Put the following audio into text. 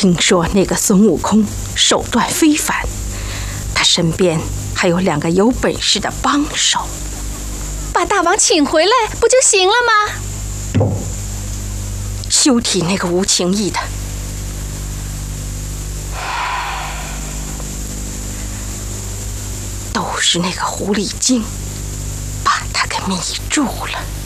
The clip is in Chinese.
听说那个孙悟空手段非凡，他身边还有2个有本事的帮手， 把大王请回来不就行了吗？ 休提那个无情义的。都是那个狐狸精把他给迷住了。